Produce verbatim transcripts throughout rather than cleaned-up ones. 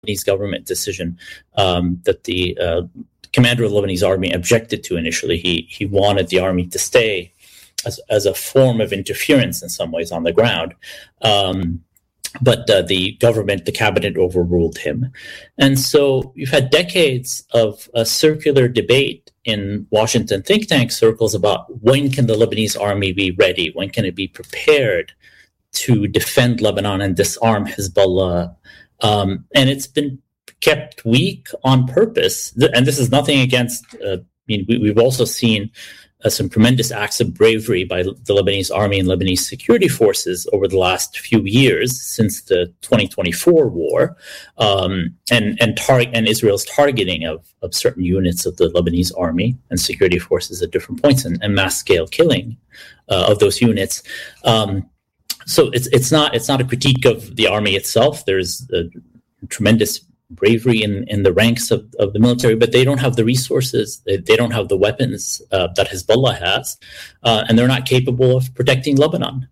Lebanese government decision um, that the uh, commander of the Lebanese army objected to initially. He he wanted the army to stay as, as a form of interference in some ways on the ground. Um, but uh, the government, the cabinet overruled him. And so you've had decades of a circular debate in Washington think tank circles about when can the Lebanese army be ready? When can it be prepared to defend Lebanon and disarm Hezbollah? Um, and it's been kept weak on purpose. And this is nothing against, uh, I mean, we, we've also seen uh, some tremendous acts of bravery by the Lebanese army and Lebanese security forces over the last few years since the twenty twenty-four war, um, and and, tar- and Israel's targeting of, of certain units of the Lebanese army and security forces at different points, and, and mass-scale killing uh, of those units. Um, so it's it's not it's not a critique of the army itself. There's a tremendous bravery in, in the ranks of, of the military, but they don't have the resources, they, they don't have the weapons uh, that Hezbollah has, uh, and they're not capable of protecting Lebanon.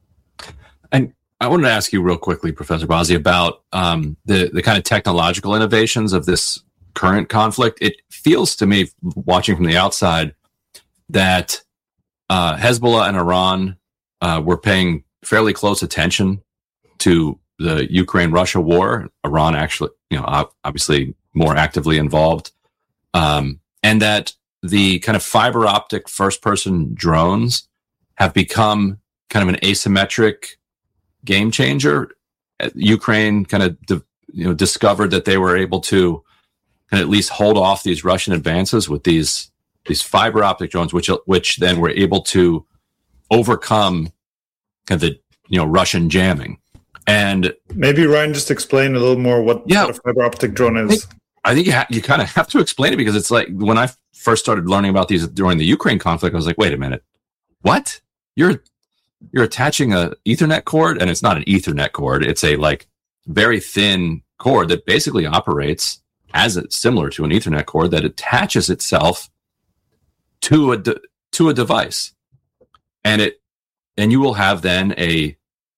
And I wanted to ask you real quickly, Professor Bazzi, about um, the, the kind of technological innovations of this current conflict. It feels to me, watching from the outside, that uh, Hezbollah and Iran uh, were paying fairly close attention to the Ukraine-Russia war. Iran actually, you know, obviously more actively involved, um, and that the kind of fiber optic first-person drones have become kind of an asymmetric game changer. Ukraine kind of, you know, discovered that they were able to kind of at least hold off these Russian advances with these these fiber optic drones, which which then were able to overcome kind of the, you know, Russian jamming. And maybe Ryan, just explain a little more what, yeah, what a fiber optic drone is. I think, I think you, ha- you kind of have to explain it, because it's like when I first started learning about these during the Ukraine conflict, I was like, wait a minute, what? You're you're attaching a Ethernet cord, and it's not an Ethernet cord. It's a like very thin cord that basically operates as a, similar to an Ethernet cord that attaches itself to a de- to a device, and it and you will have then a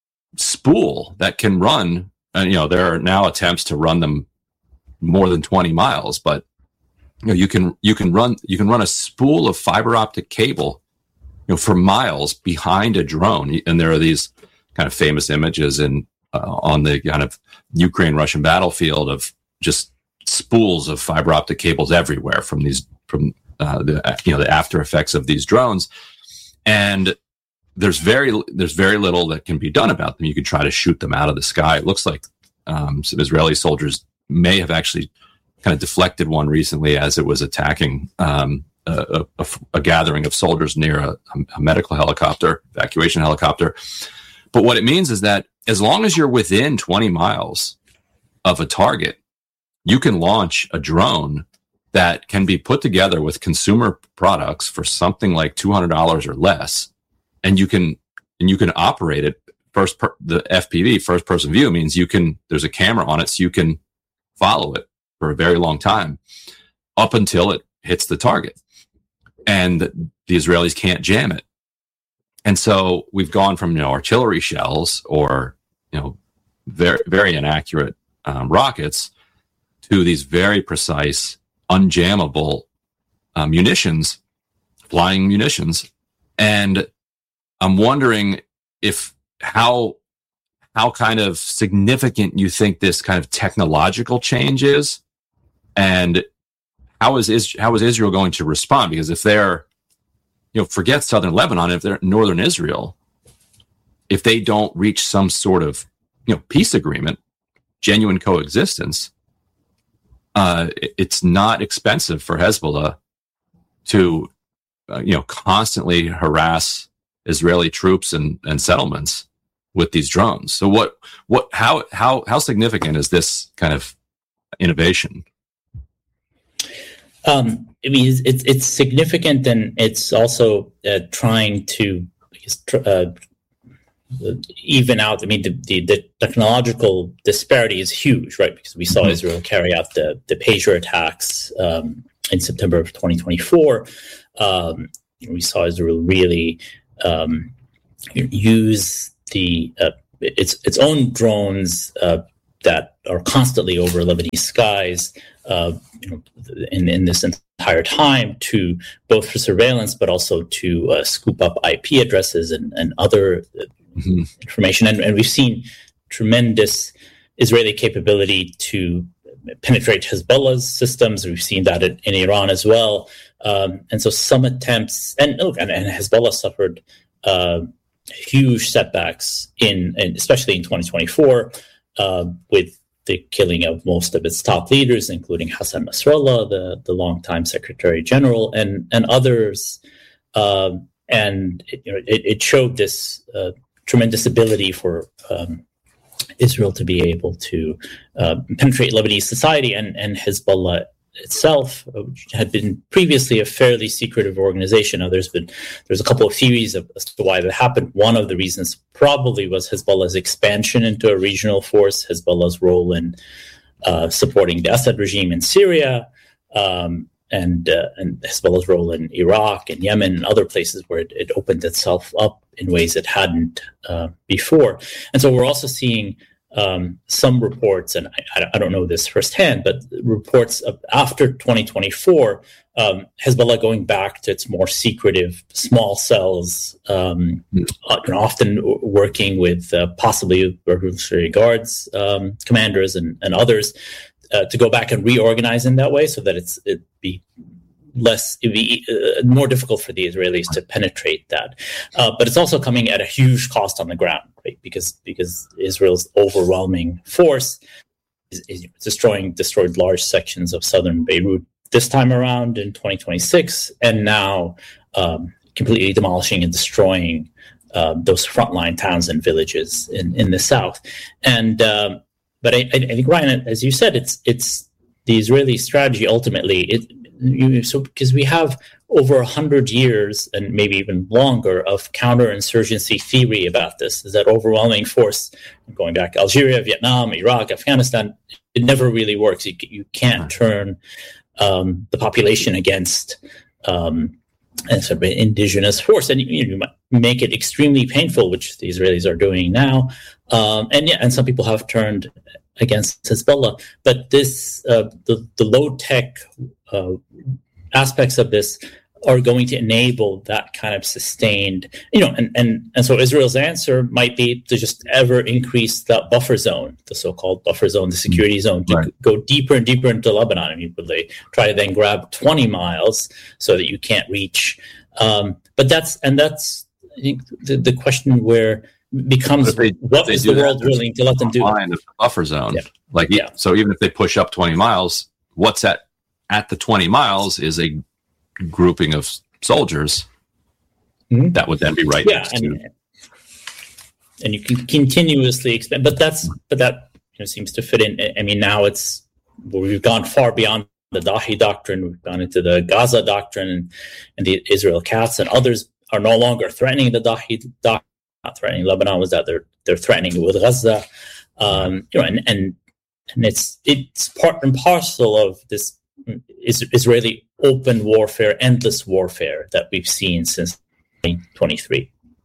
spool that can run, and you know there are now attempts to run them more than twenty miles, but you know you can you can run you can run a spool of fiber optic cable, you know, for miles behind a drone. And there are these kind of famous images in uh, on the kind of Ukraine Russian battlefield of just spools of fiber optic cables everywhere from these from uh, the you know the after effects of these drones. And There's very there's very little that can be done about them. You could try to shoot them out of the sky. It looks like um, some Israeli soldiers may have actually kind of deflected one recently as it was attacking um, a, a, a gathering of soldiers near a, a medical helicopter, evacuation helicopter. But what it means is that as long as you're within twenty miles of a target, you can launch a drone that can be put together with consumer products for something like two hundred dollars or less. And you can and you can operate it first. Per, the F P V, first person view, means you can. There's a camera on it, so you can follow it for a very long time up until it hits the target, and the Israelis can't jam it. And so we've gone from you know artillery shells or you know very very inaccurate um, rockets to these very precise, unjammable uh, munitions, flying munitions, and I'm wondering if how how kind of significant you think this kind of technological change is, and how is is how is Israel going to respond? Because if they're, you know, forget southern Lebanon, if they're northern Israel, if they don't reach some sort of you know peace agreement, genuine coexistence, uh, it's not expensive for Hezbollah to uh, you know constantly harass Israeli troops and, and settlements with these drones. So what what how how how significant is this kind of innovation? Um, I mean, it's, it's it's significant, and it's also uh, trying to uh, even out. I mean, the, the the technological disparity is huge, right? Because we saw mm-hmm. Israel carry out the the Pager attacks um, in September of twenty twenty-four. Um, we saw Israel really Um, use the uh, its its own drones uh, that are constantly over Lebanese skies uh, you know, in, in this entire time, to both for surveillance, but also to uh, scoop up I P addresses and, and other mm-hmm. information. And, and we've seen tremendous Israeli capability to penetrate Hezbollah's systems. We've seen that in, in Iran as well. Um, and so some attempts, and look, and, and Hezbollah suffered uh, huge setbacks in, in, especially in twenty twenty-four, uh, with the killing of most of its top leaders, including Hassan Nasrallah, the, the longtime Secretary General, and and others. Uh, and it, you know, it, it showed this uh, tremendous ability for um, Israel to be able to uh, penetrate Lebanese society, and, and Hezbollah itself, which had been previously a fairly secretive organization. Now, there's been there's a couple of theories of, as to why that happened. One of the reasons probably was Hezbollah's expansion into a regional force, Hezbollah's role in uh, supporting the Assad regime in Syria, um, and uh, and Hezbollah's role in Iraq and Yemen and other places where it, it opened itself up in ways it hadn't uh, before. And so we're also seeing Um, some reports, and I, I don't know this firsthand, but reports of after twenty twenty-four, um, Hezbollah going back to its more secretive small cells, um, mm. often working with uh, possibly Revolutionary Guards um, commanders and, and others uh, to go back and reorganize in that way, so that it's it be less, it'd be uh, more difficult for the Israelis to penetrate that. Uh, but it's also coming at a huge cost on the ground, right? Because because Israel's overwhelming force is, is destroying destroyed large sections of southern Beirut this time around in twenty twenty-six, and now um, completely demolishing and destroying uh, those frontline towns and villages in, in the south. And um, but I, I think, Ryan, as you said, it's it's the Israeli strategy ultimately. It You, so because we have over a hundred years and maybe even longer of counterinsurgency theory about this, is that overwhelming force going back to Algeria, Vietnam, Iraq, Afghanistan, it never really works. You, you can't turn um, the population against um, a sort of an indigenous force, and you, you make it extremely painful, which the Israelis are doing now. Um, and yeah, and some people have turned against Hezbollah, but this uh, the the low tech Uh, aspects of this are going to enable that kind of sustained, you know, and, and, and so Israel's answer might be to just ever increase that buffer zone, the so-called buffer zone, the security zone, to right. go deeper and deeper into Lebanon. I mean, would they try to then grab twenty miles so that you can't reach? Um, but that's, and that's, I think, the, the question where becomes, they, what is the world willing to let them do? Line of the buffer zone. Yeah. Like, yeah. So even if they push up twenty miles, what's that? At the twenty miles is a grouping of soldiers mm-hmm. that would then be right yeah, next and, to. And you can continuously expand, but that's but that you know, seems to fit in. I mean, now it's we've gone far beyond the Dahi doctrine. We've gone into the Gaza doctrine, and, and the Israel Katz and others are no longer threatening the Dahi doctrine. Not threatening Lebanon, was that they're they're threatening with Gaza, um, you know, and and and it's it's part and parcel of this Is Israeli open warfare, endless warfare that we've seen since twenty twenty-three.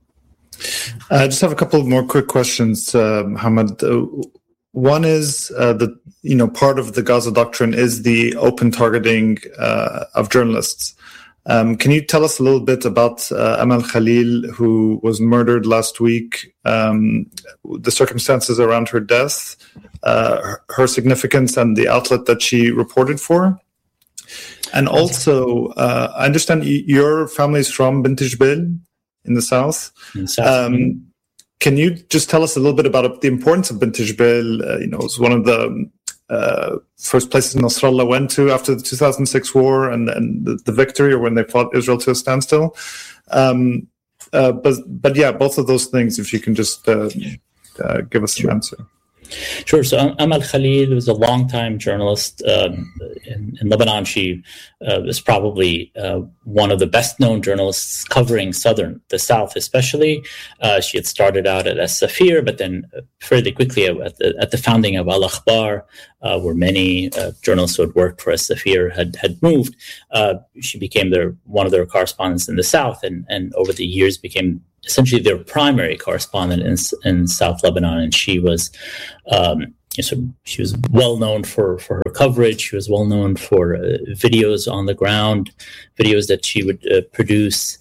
I just have a couple of more quick questions, uh, Mohammed. Uh, one is uh, that you know part of the Gaza doctrine is the open targeting uh, of journalists. Um, can you tell us a little bit about uh, Amal Khalil, who was murdered last week, um, the circumstances around her death, uh, her, her significance, and the outlet that she reported for? And also, uh, I understand y- your family is from Bint Jbeil in the south. In the south. Um, can you just tell us a little bit about the importance of Bint Jbeil? Uh, you know, it's one of the uh, first places Nasrallah went to after the two thousand six war and, and the, the victory, or when they fought Israel to a standstill. Um, uh, but, but yeah, both of those things, if you can just uh, uh, give us an answer. Sure. So Amal Khalil was a longtime journalist um, in, in Lebanon. She uh, was probably uh, one of the best-known journalists covering southern, the south especially. Uh, she had started out at As-Safir, but then fairly quickly at the, at the founding of Al-Akhbar, uh, where many uh, journalists who had worked for As-Safir had, had moved. Uh, she became their one of their correspondents in the south, and, and over the years became essentially their primary correspondent in, in South Lebanon, and she was um, so she was well known for, for her coverage. She was well known for uh, videos on the ground, videos that she would uh, produce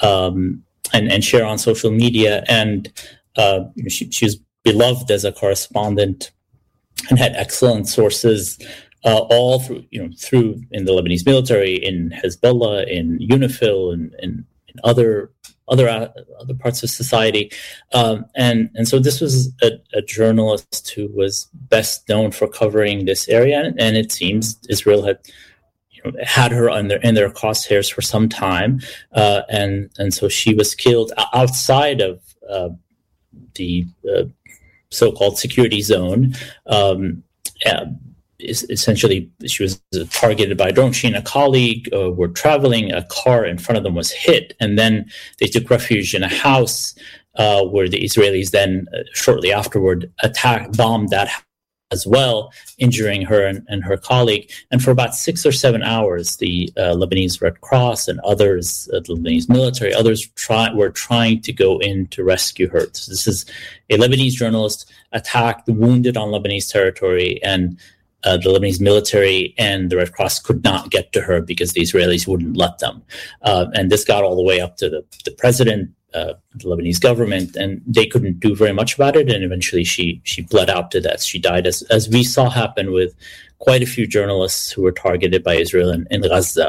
um, and, and share on social media. And uh, you know, she, she was beloved as a correspondent and had excellent sources uh, all through, you know, through in the Lebanese military, in Hezbollah, in UNIFIL, and in, in other other uh, other parts of society, um, and and so this was a, a journalist who was best known for covering this area, and, and it seems Israel had you know, had her on their in their crosshairs for some time, uh, and and so she was killed outside of uh, the uh, so-called security zone. Um, uh, Essentially, she was targeted by a drone. She and a colleague uh, were traveling. A car in front of them was hit, and then they took refuge in a house uh, where the Israelis then, uh, shortly afterward, attacked, bombed that as well, injuring her and, and her colleague. And for about six or seven hours, the uh, Lebanese Red Cross and others, uh, the Lebanese military, others try, were trying to go in to rescue her. So this is a Lebanese journalist attacked, wounded on Lebanese territory, and Uh, the Lebanese military and the Red Cross could not get to her because the Israelis wouldn't let them. Uh, and this got all the way up to the, the president, uh, the Lebanese government, and they couldn't do very much about it. And eventually she she bled out to death. She died, as, as we saw happen with quite a few journalists who were targeted by Israel in, in Gaza.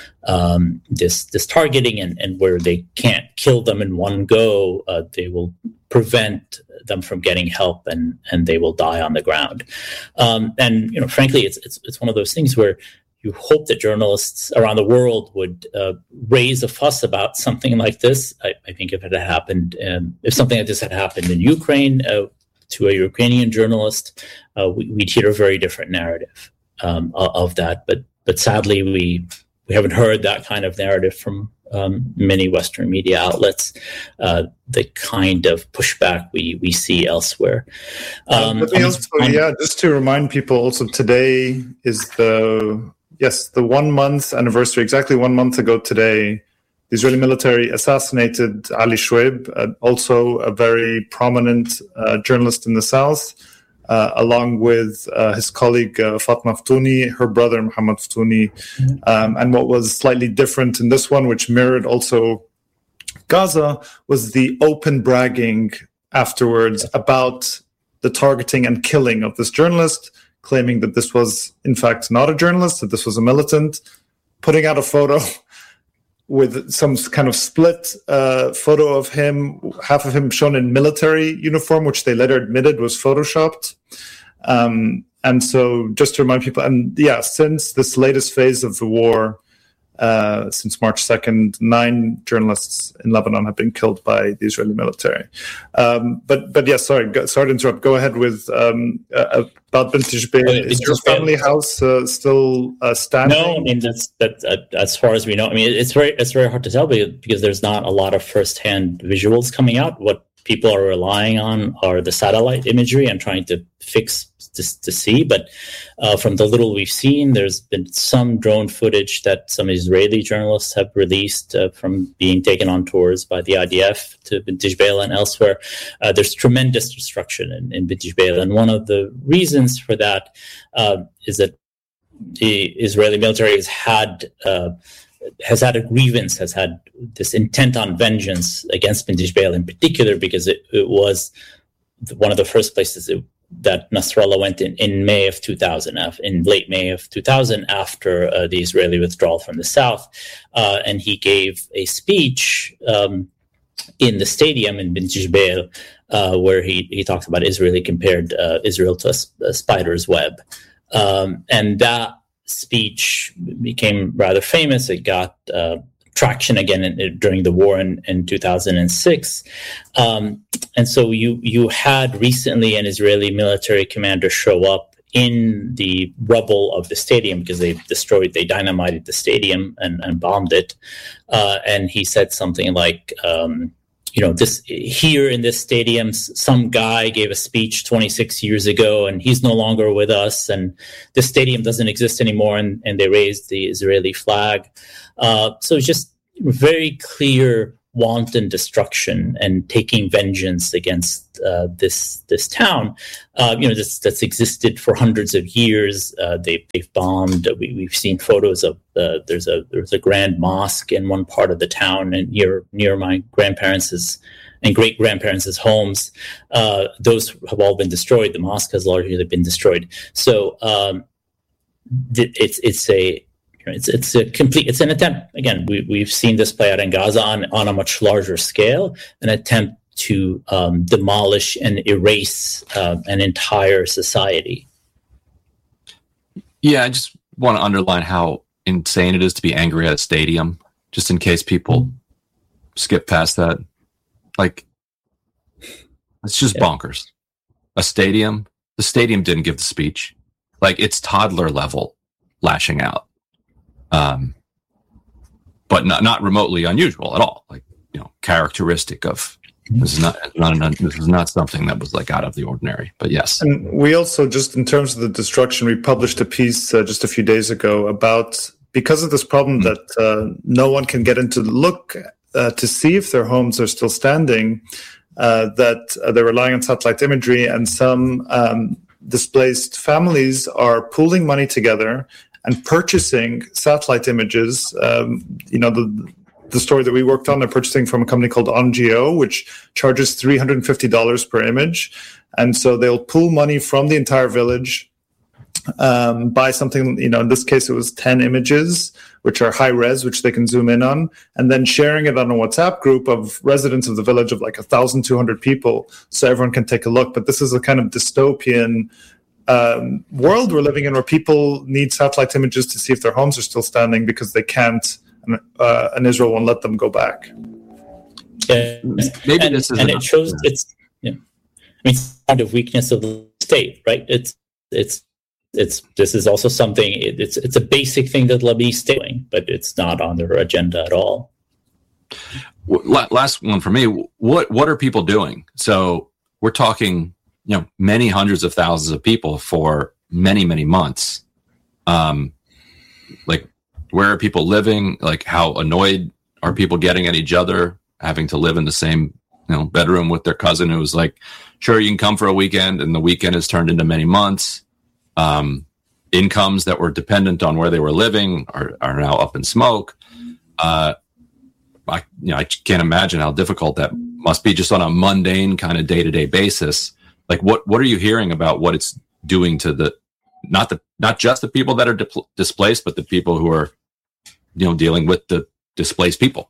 Um, this this targeting and, and where they can't kill them in one go, uh, they will prevent them from getting help, and, and they will die on the ground. Um, and you know, frankly, it's, it's it's one of those things where you hope that journalists around the world would uh, raise a fuss about something like this. I, I think if it had happened, um, if something like this had happened in Ukraine uh, to a Ukrainian journalist, uh, we, we'd hear a very different narrative um, of that. But but sadly, we we haven't heard that kind of narrative from Um, many Western media outlets, uh, the kind of pushback we, we see elsewhere. Um, Let me also, yeah, just to remind people, also today is the, yes, the one month anniversary, exactly one month ago today, the Israeli military assassinated Ali Shoaib, uh, also a very prominent uh, journalist in the South, Uh, along with uh, his colleague uh, Fatma Ftouni, her brother Mohammed Ftouni. Um, and what was slightly different in this one, which mirrored also Gaza, was the open bragging afterwards about the targeting and killing of this journalist, claiming that this was, in fact, not a journalist, that this was a militant, putting out a photo with some kind of split uh, photo of him, half of him shown in military uniform, which they later admitted was photoshopped. Um, and so just to remind people, and yeah, since this latest phase of the war, uh, since March second, nine journalists in Lebanon have been killed by the Israeli military. Um, but but yeah, sorry, go, sorry to interrupt. Go ahead with um, uh, about Bint Jbeil. Is your family house uh, still uh, standing? No, I mean that's that. Uh, as far as we know, I mean it's very it's very hard to tell because, because there's not a lot of firsthand visuals coming out. What people are relying on are the satellite imagery and trying to fix to, to see. But uh, from the little we've seen, there's been some drone footage that some Israeli journalists have released uh, from being taken on tours by the I D F to Bint Jbeil and elsewhere. Uh, there's tremendous destruction in, in Bint Jbeil. And one of the reasons for that uh, is that the Israeli military has had uh, has had a grievance, has had this intent on vengeance against Bint Jbeil in particular, because it, it was one of the first places it, that Nasrallah went in in May of two thousand, in late May of two thousand, after uh, the Israeli withdrawal from the south. Uh, and he gave a speech um, in the stadium in Bint Jbeil uh, where he, he talked about Israel. He compared uh, Israel to a, a spider's web. Um, and that speech became rather famous. It got uh, traction again in, in, during the war in, in two thousand six. Um, and so you you had recently an Israeli military commander show up in the rubble of the stadium because they destroyed, they dynamited the stadium and, and bombed it. Uh, and he said something like, um, you know, this here in this stadium, some guy gave a speech twenty-six years ago and he's no longer with us. And this stadium doesn't exist anymore. And, and they raised the Israeli flag. Uh, so it's just very clear wanton destruction and taking vengeance against uh, this this town. Uh, you know, this, that's existed for hundreds of years. Uh, they, they've bombed. We, we've seen photos of uh, there's a there's a grand mosque in one part of the town, and near near my grandparents' and great grandparents' homes. Uh, those have all been destroyed. The mosque has largely been destroyed. So um, it's it's a It's it's a complete. It's an attempt. Again, we we've seen this play out in Gaza on, on a much larger scale. An attempt to um, demolish and erase uh, an entire society. Yeah, I just want to underline how insane it is to be angry at a stadium. Just in case people skip past that, like it's just yeah. bonkers. A stadium. The stadium didn't give the speech. Like it's toddler level lashing out. Um, but not not remotely unusual at all. Like you know, characteristic of this is not not an, this is not something that was like out of the ordinary. But yes, and we also just in terms of the destruction, we published a piece uh, just a few days ago about because of this problem mm-hmm. that uh, no one can get into look uh, to see if their homes are still standing. Uh, that uh, they're relying on satellite imagery, and some um, displaced families are pooling money together and purchasing satellite images. Um, you know, the the story that we worked on, they're purchasing from a company called OnGeo, which charges three hundred fifty dollars per image. And so they'll pool money from the entire village, um, buy something, you know, in this case, it was ten images, which are high res, which they can zoom in on, and then sharing it on a WhatsApp group of residents of the village of like one thousand two hundred people so everyone can take a look. But this is a kind of dystopian Um, world we're living in where people need satellite images to see if their homes are still standing because they can't, and, uh, and Israel won't let them go back. Yeah, maybe and, this is and it shows yeah. it's. Yeah, I mean, it's the kind of weakness of the state, right? It's it's it's. This is also something. It, it's it's a basic thing that Lebanese state doing, but it's not on their agenda at all. Last one for me. What what are people doing? So we're talking. You know, many hundreds of thousands of people for many, many months. Um, like, where are people living? Like, how annoyed are people getting at each other, having to live in the same, you know, bedroom with their cousin who's like, sure, you can come for a weekend, and the weekend has turned into many months. Um, incomes that were dependent on where they were living are, are now up in smoke. Uh, I, you know, I can't imagine how difficult that must be just on a mundane kind of day-to-day basis. Like what, what are you hearing about what it's doing to the, not the, not just the people that are di- displaced, but the people who are, you know, dealing with the displaced people?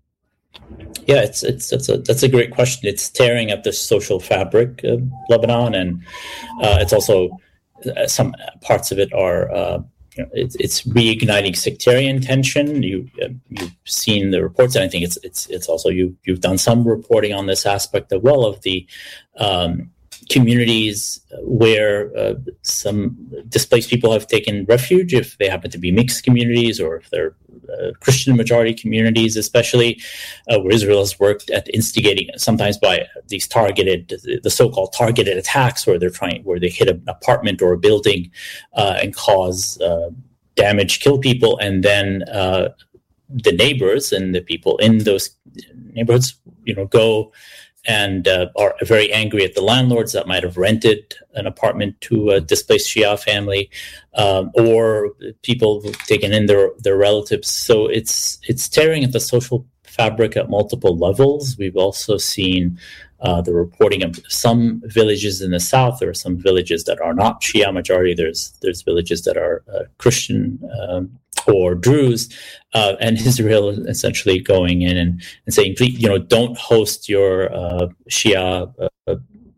Yeah, it's, it's, that's a, that's a great question. It's tearing at the social fabric of Lebanon. And uh, it's also uh, some parts of it are, uh, you know, it's, it's reigniting sectarian tension. You, uh, you've seen the reports, and I think it's, it's, it's also, you, you've done some reporting on this aspect as well of the, um, communities where uh, some displaced people have taken refuge, if they happen to be mixed communities or if they're uh, Christian majority communities, especially uh, where Israel has worked at instigating sometimes by these targeted, the so-called targeted attacks, where they're trying, where they hit an apartment or a building uh, and cause uh, damage, kill people, and then uh, the neighbors and the people in those neighborhoods, you know, go and uh, are very angry at the landlords that might have rented an apartment to a displaced Shia family, um, or people who've taken in their, their relatives. So it's it's tearing at the social fabric at multiple levels. We've also seen uh, the reporting of some villages in the south. There are some villages that are not Shia majority. There's there's villages that are uh, Christian um, or Druze, uh, and Israel essentially going in and, and saying, please, you know, don't host your uh, Shia uh,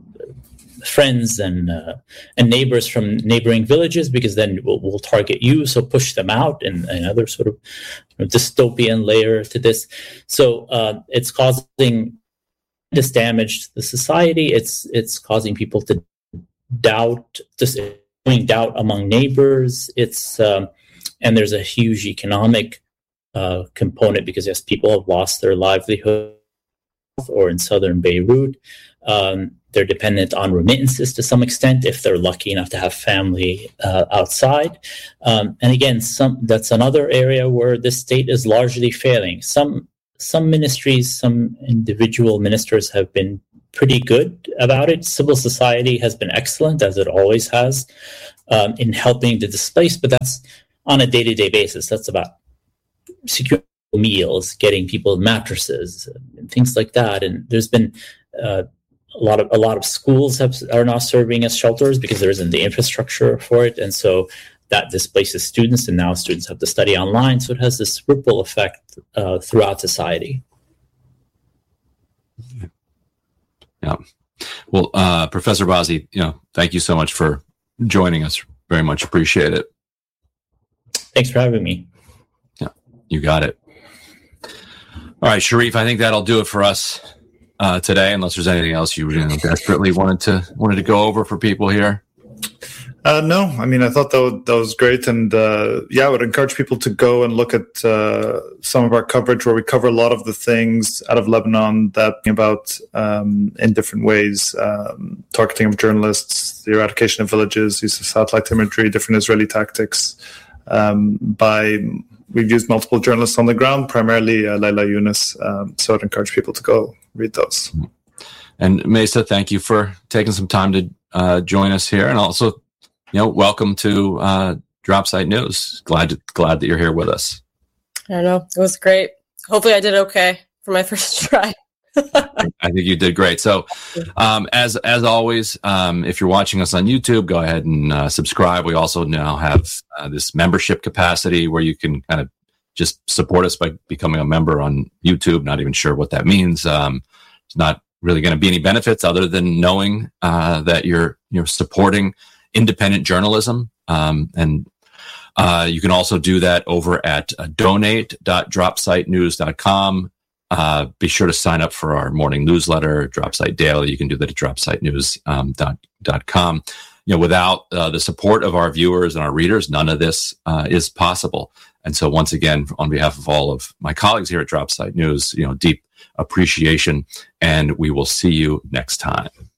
friends and uh, and neighbors from neighboring villages, because then we'll, we'll target you. So push them out, and another sort of you know, dystopian layer to this. So uh, it's causing this damage to the society. It's it's causing people to doubt, just doubt among neighbors. It's um, and there's a huge economic uh, component, because yes, people have lost their livelihood, or in southern Beirut, um, they're dependent on remittances to some extent if they're lucky enough to have family uh, outside. Um, and again, some that's another area where the state is largely failing. Some some ministries, some individual ministers have been pretty good about it. Civil society has been excellent, as it always has, um, in helping the displaced, but that's on a day-to-day basis. That's about securing meals, getting people mattresses, and things like that. And there's been uh, a lot of a lot of schools have, are now serving as shelters because there isn't the infrastructure for it, and so that displaces students, and now students have to study online. So it has this ripple effect uh, throughout society. Yeah. Well, uh, Professor Bazzi, you know, thank you so much for joining us. Very much appreciate it. Thanks for having me. Yeah, you got it. All right, Sharif, I think that'll do it for us uh, today, unless there's anything else you, you know, desperately wanted to wanted to go over for people here. Uh, no, I mean, I thought that was, that was great. And uh, yeah, I would encourage people to go and look at uh, some of our coverage where we cover a lot of the things out of Lebanon that about um, in different ways, um, targeting of journalists, the eradication of villages, use of satellite imagery, different Israeli tactics. Um, by We've used multiple journalists on the ground, primarily uh, Leila Yunus. Um, so I'd encourage people to go read those. And Mesa, thank you for taking some time to uh, join us here. And also, you know, welcome to uh, Dropsite News. Glad to, glad that you're here with us. I don't know. It was great. Hopefully I did okay for my first try. I think you did great. So um, as as always, um, if you're watching us on YouTube, go ahead and uh, subscribe. We also now have uh, this membership capacity where you can kind of just support us by becoming a member on YouTube. Not even sure what that means. Um, it's not really going to be any benefits other than knowing uh, that you're you're supporting independent journalism. Um, and uh, you can also do that over at uh, donate dot dropsite news dot com. Uh, be sure to sign up for our morning newsletter, Dropsite Daily. You can do that at dropsite news dot com. Um, you know, without uh, the support of our viewers and our readers, none of this uh, is possible. And so once again, on behalf of all of my colleagues here at Dropsite News, you know, deep appreciation, and we will see you next time.